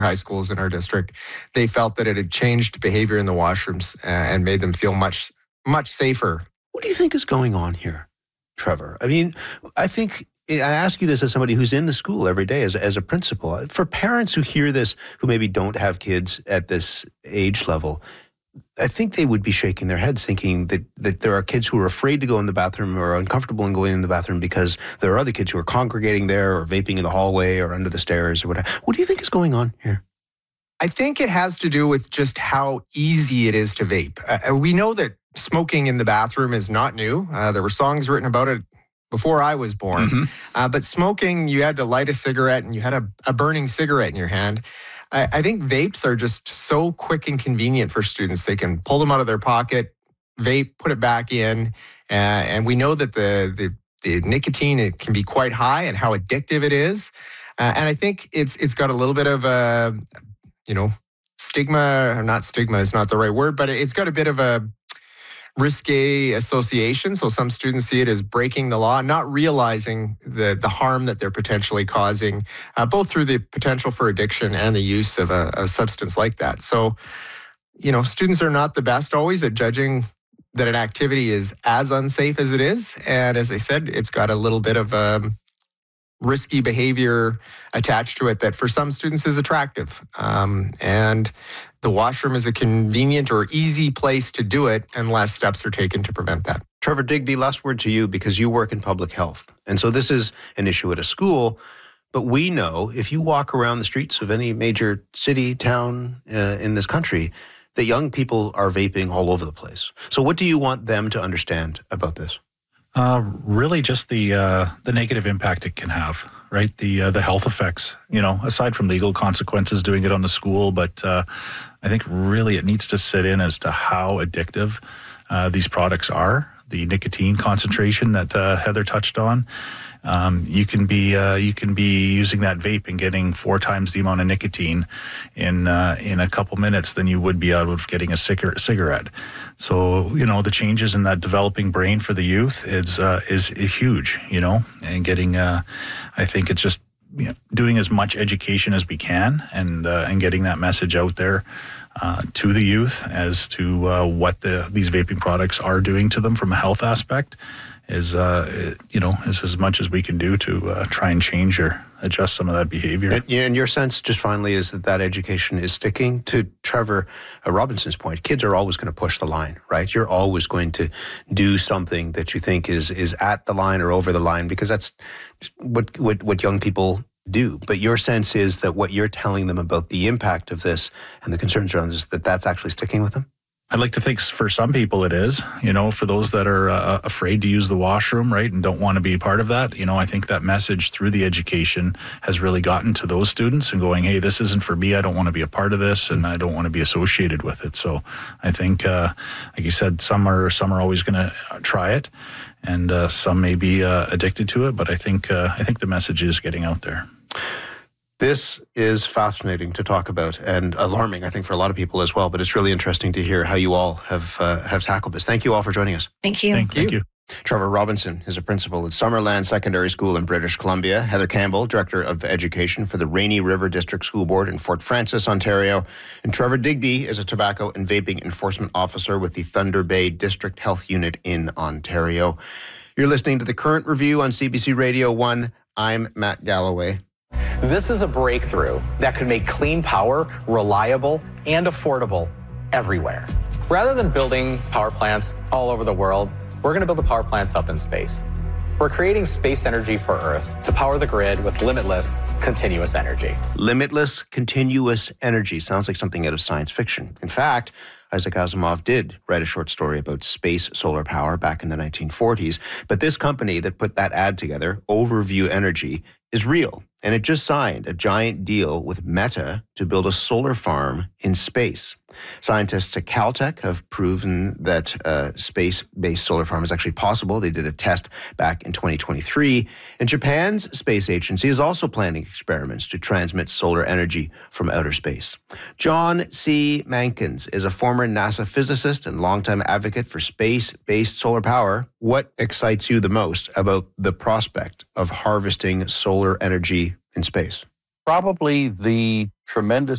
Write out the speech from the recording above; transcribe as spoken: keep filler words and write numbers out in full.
high schools in our district, they felt that it had changed behavior in the washrooms uh, and made them feel much, much safer. What do you think is going on here, Trevor? I mean, I think, I ask you this as somebody who's in the school every day as, as a principal. For parents who hear this, who maybe don't have kids at this age level, I think they would be shaking their heads thinking that, that there are kids who are afraid to go in the bathroom or are uncomfortable in going in the bathroom because there are other kids who are congregating there or vaping in the hallway or under the stairs or whatever. What do you think is going on here? I think it has to do with just how easy it is to vape. Uh, we know that smoking in the bathroom is not new. Uh, there were songs written about it before I was born. Mm-hmm. Uh, but smoking, you had to light a cigarette and you had a, a burning cigarette in your hand. I, I think vapes are just so quick and convenient for students. They can pull them out of their pocket, vape, put it back in. Uh, and we know that the, the, the nicotine, it can be quite high and how addictive it is. Uh, and I think it's it's got a little bit of a, you know, stigma, or not stigma is not the right word, but it's got a bit of a risque association. So some students see it as breaking the law, not realizing the, the harm that they're potentially causing, uh, both through the potential for addiction and the use of a, a substance like that. So, you know, students are not the best always at judging that an activity is as unsafe as it is. And as I said, it's got a little bit of um, risky behavior attached to it that for some students is attractive. Um, and the washroom is a convenient or easy place to do it unless steps are taken to prevent that. Trevor Digby, last word to you because you work in public health. And so this is an issue at a school, but we know if you walk around the streets of any major city, town uh, in this country, that young people are vaping all over the place. So what do you want them to understand about this? Uh, really just the uh, the negative impact it can have, right? The uh, the health effects, you know, aside from legal consequences doing it on the school, but uh, I think really it needs to sit in as to how addictive uh, these products are. The nicotine concentration that uh, Heather touched on. Um, you can be uh, you can be using that vape and getting four times the amount of nicotine in uh, in a couple minutes than you would be out of getting a cigar- cigarette. So you know the changes in that developing brain for the youth is uh, is huge. You know, and getting uh, I think it's just you know, doing as much education as we can and uh, and getting that message out there uh, to the youth as to uh, what the these vaping products are doing to them from a health aspect. Is uh, you know, is as much as we can do to uh, try and change or adjust some of that behavior. And, and your sense, just finally, is that that education is sticking. To Trevor uh, Robinson's point, kids are always going to push the line, right? You're always going to do something that you think is is at the line or over the line because that's just what what, what young people do. But your sense is that what you're telling them about the impact of this and the concerns around this, that that's actually sticking with them? I'd like to think for some people it is, you know, for those that are uh, afraid to use the washroom, right, and don't want to be part of that, you know, I think that message through the education has really gotten to those students and going, hey, this isn't for me, I don't want to be a part of this, and I don't want to be associated with it. So I think, uh, like you said, some are some are always going to try it, and uh, some may be uh, addicted to it, but I think uh, I think the message is getting out there. This is fascinating to talk about and alarming, I think, for a lot of people as well. But it's really interesting to hear how you all have uh, have tackled this. Thank you all for joining us. Thank you. Thank, Thank you. you. Trevor Robinson is a principal at Summerland Secondary School in British Columbia. Heather Campbell, Director of Education for the Rainy River District School Board in Fort Frances, Ontario. And Trevor Digby is a tobacco and vaping enforcement officer with the Thunder Bay District Health Unit in Ontario. You're listening to The Current Review on C B C Radio one. I'm Matt Galloway. This is a breakthrough that could make clean power reliable and affordable everywhere. Rather than building power plants all over the world, we're going to build the power plants up in space. We're creating space energy for Earth to power the grid with limitless, continuous energy. Limitless, continuous energy. Sounds like something out of science fiction. In fact, Isaac Asimov did write a short story about space solar power back in the nineteen forties. But this company that put that ad together, Overview Energy, is real. And it just signed a giant deal with Meta to build a solar farm in space. Scientists at Caltech have proven that a space-based solar farm is actually possible. They did a test back in twenty twenty-three. And Japan's space agency is also planning experiments to transmit solar energy from outer space. John C. Mankins is a former NASA physicist and longtime advocate for space-based solar power. What excites you the most about the prospect of harvesting solar energy in space? Probably the tremendous